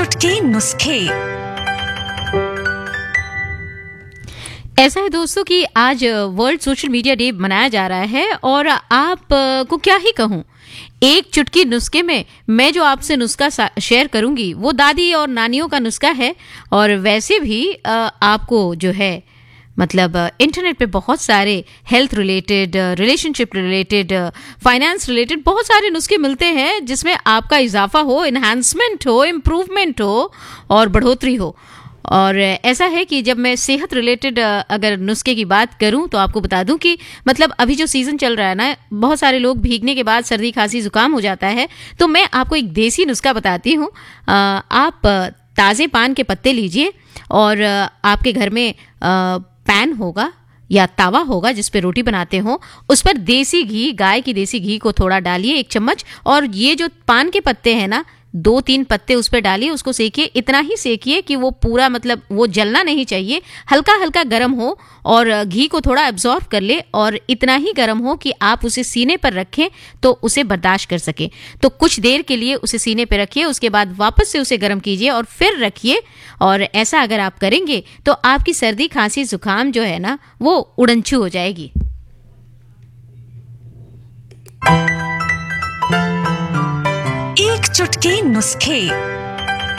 चुटकी नुस्खे। ऐसा है दोस्तों कि आज वर्ल्ड सोशल मीडिया डे मनाया जा रहा है और आप को क्या ही कहूँ, एक चुटकी नुस्खे में मैं जो आपसे नुस्खा शेयर करूंगी वो दादी और नानियों का नुस्खा है। और वैसे भी आपको जो है मतलब इंटरनेट पे बहुत सारे health related, relationship related, finance related बहुत सारे नुस्खे मिलते हैं जिसमें आपका इजाफा हो, इन्हांसमेंट हो, इम्प्रूवमेंट हो और बढ़ोतरी हो। और ऐसा है कि जब मैं सेहत रिलेटेड अगर नुस्खे की बात करूं तो आपको बता दूं कि मतलब अभी जो सीजन चल रहा है ना, बहुत सारे लोग भीगने के बाद सर्दी खांसी जुकाम हो जाता है, तो मैं आपको एक देसी नुस्खा बताती हूं। आप ताज़े पान के पत्ते लीजिए और आपके घर में पैन होगा या तवा होगा जिस पे रोटी बनाते हो, उस पर देसी घी, गाय की देसी घी को थोड़ा डालिए 1 चम्मच, और ये जो पान के पत्ते हैं ना, 2-3 पत्ते उस पर डालिए, उसको सेकिए। इतना ही सेकिए कि वो पूरा मतलब वो जलना नहीं चाहिए, हल्का हल्का गर्म हो और घी को थोड़ा एब्जॉर्ब कर ले, और इतना ही गर्म हो कि आप उसे सीने पर रखें तो उसे बर्दाश्त कर सके। तो कुछ देर के लिए उसे सीने पर रखिए, उसके बाद वापस से उसे गर्म कीजिए और फिर रखिए। और ऐसा अगर आप करेंगे तो आपकी सर्दी खांसी जुकाम जो है ना वो उड़नछू हो जाएगी। एक चुटकी नुस्खे।